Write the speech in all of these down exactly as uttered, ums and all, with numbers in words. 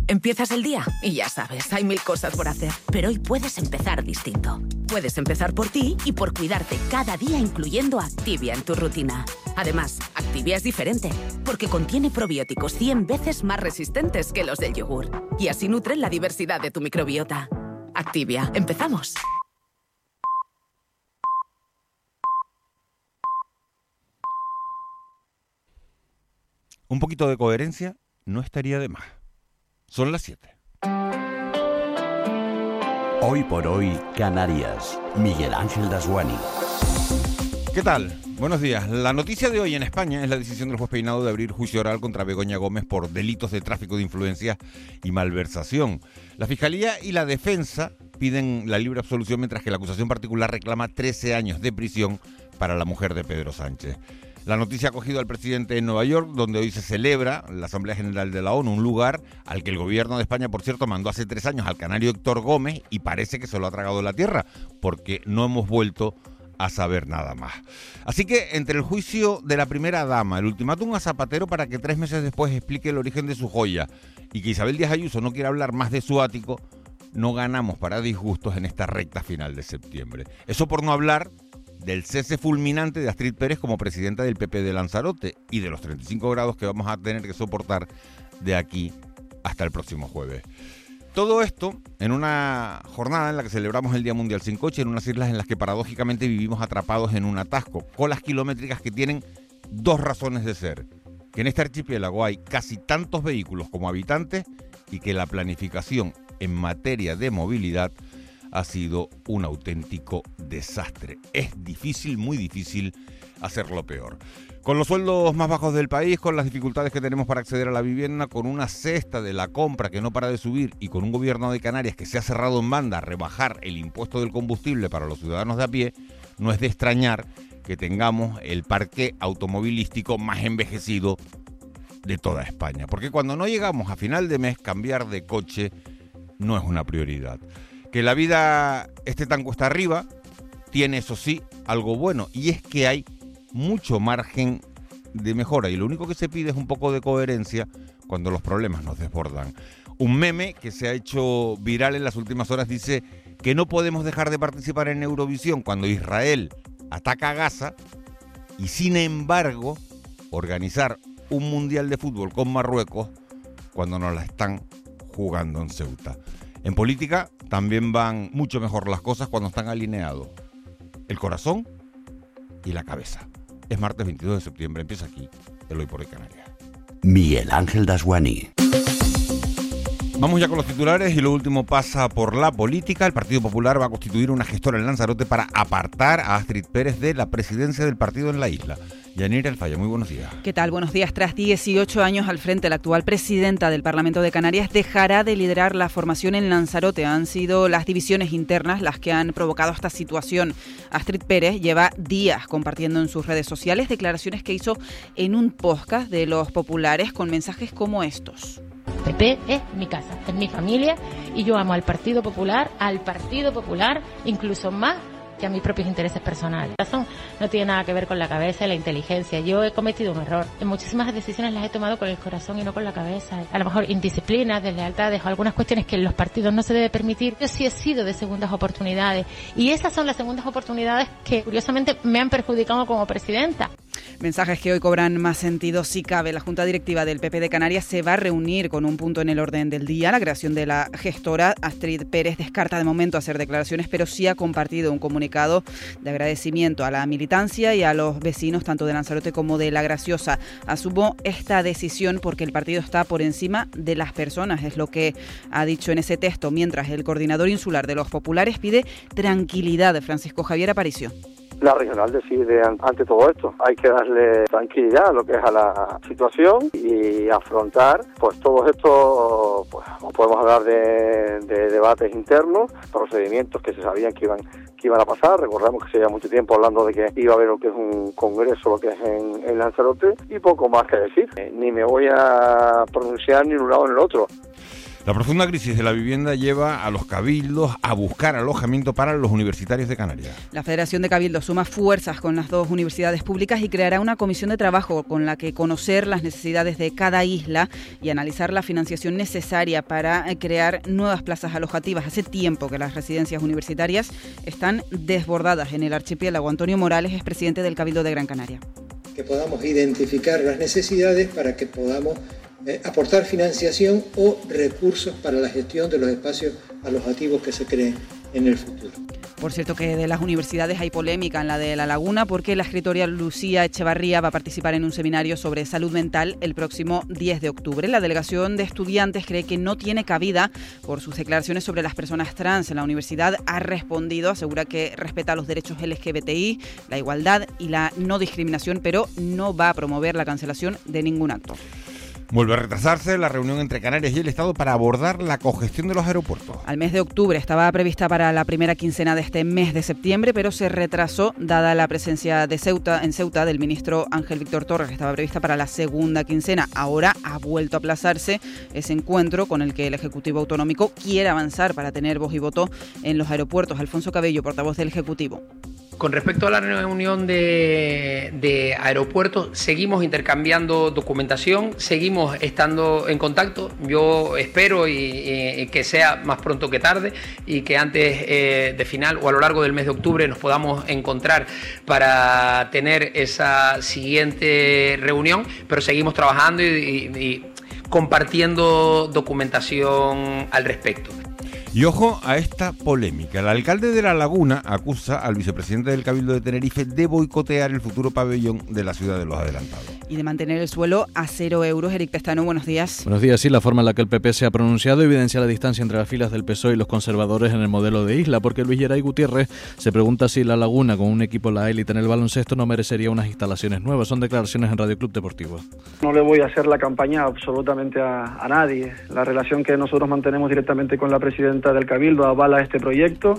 Empiezas el día y ya sabes, hay mil cosas por hacer. Pero hoy puedes empezar distinto. Puedes empezar por ti y por cuidarte cada día, incluyendo Activia en tu rutina. Además, Activia es diferente, porque contiene probióticos cien veces más resistentes que los del yogur. Y así nutren la diversidad de tu microbiota. Activia, empezamos. Un poquito de coherencia no estaría de más. Son las siete. Hoy por hoy, Canarias. Miguel Ángel Dasguani. ¿Qué tal? Buenos días. La noticia de hoy en España es la decisión del juez Peinado de abrir juicio oral contra Begoña Gómez por delitos de tráfico de influencias y malversación. La Fiscalía y la Defensa piden la libre absolución, mientras que la acusación particular reclama trece años de prisión para la mujer de Pedro Sánchez. La noticia ha acogido al presidente en Nueva York, donde hoy se celebra la Asamblea General de la ONU, un lugar al que el gobierno de España, por cierto, mandó hace tres años al canario Héctor Gómez y parece que se lo ha tragado la tierra, porque no hemos vuelto a saber nada más. Así que entre el juicio de la primera dama, el ultimátum a Zapatero para que tres meses después explique el origen de su joya y que Isabel Díaz Ayuso no quiera hablar más de su ático, no ganamos para disgustos en esta recta final de septiembre. Eso por no hablar del cese fulminante de Astrid Pérez como presidenta del P P de Lanzarote y de los treinta y cinco grados que vamos a tener que soportar de aquí hasta el próximo jueves. Todo esto en una jornada en la que celebramos el Día Mundial Sin Coche, en unas islas en las que paradójicamente vivimos atrapados en un atasco, colas kilométricas que tienen dos razones de ser: que en este archipiélago hay casi tantos vehículos como habitantes y que la planificación en materia de movilidad ha sido un auténtico desastre. Es difícil, muy difícil, hacerlo peor. Con los sueldos más bajos del país, con las dificultades que tenemos para acceder a la vivienda, con una cesta de la compra que no para de subir y con un gobierno de Canarias que se ha cerrado en banda a rebajar el impuesto del combustible para los ciudadanos de a pie, no es de extrañar que tengamos el parque automovilístico más envejecido de toda España. Porque cuando no llegamos a final de mes, cambiar de coche no es una prioridad. Que la vida esté tan cuesta arriba tiene, eso sí, algo bueno, y es que hay mucho margen de mejora y lo único que se pide es un poco de coherencia cuando los problemas nos desbordan. Un meme que se ha hecho viral en las últimas horas dice que no podemos dejar de participar en Eurovisión cuando Israel ataca a Gaza y, sin embargo, organizar un mundial de fútbol con Marruecos cuando nos la están jugando en Ceuta. En política también van mucho mejor las cosas cuando están alineados el corazón y la cabeza. Es martes veintidós de septiembre, empieza aquí el Hoy por Hoy Canarias. Miguel Ángel Dasguani. Vamos ya con los titulares y lo último pasa por la política. El Partido Popular va a constituir una gestora en Lanzarote para apartar a Astrid Pérez de la presidencia del partido en la isla. Yanira Alfaya, muy buenos días. ¿Qué tal? Buenos días. Tras dieciocho años al frente, la actual presidenta del Parlamento de Canarias dejará de liderar la formación en Lanzarote. Han sido las divisiones internas las que han provocado esta situación. Astrid Pérez lleva días compartiendo en sus redes sociales declaraciones que hizo en un podcast de los populares con mensajes como estos. P P es mi casa, es mi familia y yo amo al Partido Popular, al Partido Popular, incluso más que a mis propios intereses personales. La razón no tiene nada que ver con la cabeza y la inteligencia. Yo he cometido un error. En muchísimas decisiones las he tomado con el corazón y no con la cabeza. A lo mejor indisciplinas, deslealtades o algunas cuestiones que en los partidos no se debe permitir. Yo sí he sido de segundas oportunidades y esas son las segundas oportunidades que curiosamente me han perjudicado como presidenta. Mensajes que hoy cobran más sentido si cabe. La Junta Directiva del P P de Canarias se va a reunir con un punto en el orden del día. La creación de la gestora. Astrid Pérez descarta de momento hacer declaraciones, pero sí ha compartido un comunicado de agradecimiento a la militancia y a los vecinos tanto de Lanzarote como de La Graciosa. Asumo esta decisión porque el partido está por encima de las personas, es lo que ha dicho en ese texto, mientras el coordinador insular de los populares pide tranquilidad. Francisco Javier Aparicio. La regional decide ante todo esto. Hay que darle tranquilidad a lo que es a la situación y afrontar pues todos estos, pues no podemos hablar de, de debates internos, procedimientos que se sabían que iban que iban a pasar. Recordamos que se lleva mucho tiempo hablando de que iba a haber lo que es un congreso, lo que es en, en Lanzarote, y poco más que decir. Eh, ni me voy a pronunciar ni en un lado ni en el otro. La profunda crisis de la vivienda lleva a los cabildos a buscar alojamiento para los universitarios de Canarias. La Federación de Cabildos suma fuerzas con las dos universidades públicas y creará una comisión de trabajo con la que conocer las necesidades de cada isla y analizar la financiación necesaria para crear nuevas plazas alojativas. Hace tiempo que las residencias universitarias están desbordadas en el archipiélago. Antonio Morales es presidente del Cabildo de Gran Canaria. Que podamos identificar las necesidades para que podamos eh, aportar financiación o recursos para la gestión de los espacios alojativos que se creen en el futuro. Por cierto que de las universidades hay polémica en la de La Laguna porque la escritora Lucía Echevarría va a participar en un seminario sobre salud mental el próximo diez de octubre. La delegación de estudiantes cree que no tiene cabida por sus declaraciones sobre las personas trans. La universidad ha respondido, asegura que respeta los derechos L G B T I, la igualdad y la no discriminación, pero no va a promover la cancelación de ningún acto. Vuelve a retrasarse la reunión entre Canarias y el Estado para abordar la congestión de los aeropuertos. Al mes de octubre estaba prevista para la primera quincena de este mes de septiembre, pero se retrasó dada la presencia de Ceuta en Ceuta del ministro Ángel Víctor Torres, que estaba prevista para la segunda quincena. Ahora ha vuelto a aplazarse ese encuentro con el que el Ejecutivo Autonómico quiere avanzar para tener voz y voto en los aeropuertos. Alfonso Cabello, portavoz del Ejecutivo. Con respecto a la reunión de, de aeropuertos, seguimos intercambiando documentación, seguimos estando en contacto. Yo espero y, y que sea más pronto que tarde y que antes eh, de final o a lo largo del mes de octubre nos podamos encontrar para tener esa siguiente reunión, pero seguimos trabajando y, y, y compartiendo documentación al respecto. Y ojo a esta polémica. El alcalde de La Laguna acusa al vicepresidente del Cabildo de Tenerife de boicotear el futuro pabellón de la ciudad de los adelantados. Y de mantener el suelo a cero euros. Eric Pestano, buenos días. Buenos días. Sí, la forma en la que el P P se ha pronunciado evidencia la distancia entre las filas del P S O E y los conservadores en el modelo de isla, porque Luis Geray Gutiérrez se pregunta si La Laguna, con un equipo la élite en el baloncesto, no merecería unas instalaciones nuevas. Son declaraciones en Radio Club Deportivo. No le voy a hacer la campaña absolutamente a, a nadie. La relación que nosotros mantenemos directamente con la presidenta del Cabildo avala este proyecto.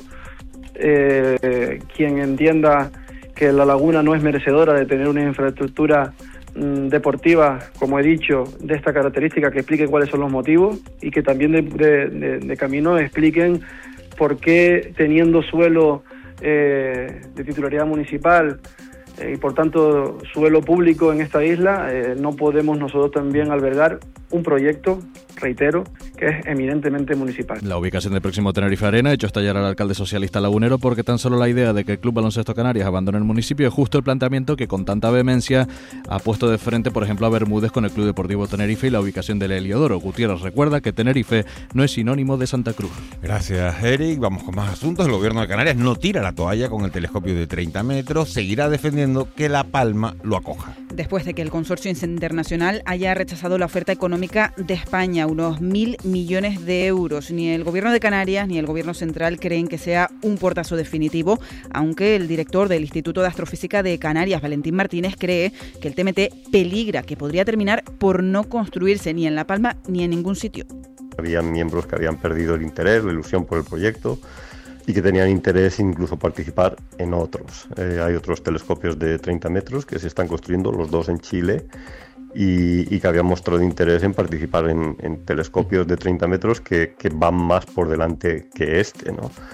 Eh, quien entienda que La Laguna no es merecedora de tener una infraestructura mm, deportiva, como he dicho, de esta característica, que explique cuáles son los motivos y que también de, de, de, de camino expliquen por qué, teniendo suelo eh, de titularidad municipal eh, y por tanto suelo público en esta isla, eh, no podemos nosotros también albergar un proyecto, reitero, que es eminentemente municipal. La ubicación del próximo Tenerife Arena ha hecho estallar al alcalde socialista lagunero, porque tan solo la idea de que el Club Baloncesto Canarias abandone el municipio es justo el planteamiento que con tanta vehemencia ha puesto de frente, por ejemplo, a Bermúdez con el Club Deportivo Tenerife y la ubicación del Heliodoro. Gutiérrez recuerda que Tenerife no es sinónimo de Santa Cruz. Gracias, Eric. Vamos con más asuntos. El gobierno de Canarias no tira la toalla con el telescopio de treinta metros. Seguirá defendiendo que La Palma lo acoja. Después de que el consorcio internacional haya rechazado la oferta económica de España, unos mil millones de euros. Ni el gobierno de Canarias ni el gobierno central creen que sea un portazo definitivo, aunque el director del Instituto de Astrofísica de Canarias, Valentín Martínez, cree que el T M T peligra, que podría terminar por no construirse ni en La Palma ni en ningún sitio. Había miembros que habían perdido el interés, la ilusión por el proyecto y que tenían interés incluso participar en otros. Eh, hay otros telescopios de treinta metros que se están construyendo, los dos en Chile, y, y que habían mostrado interés en participar en, en telescopios de treinta metros que, que van más por delante que este, ¿no?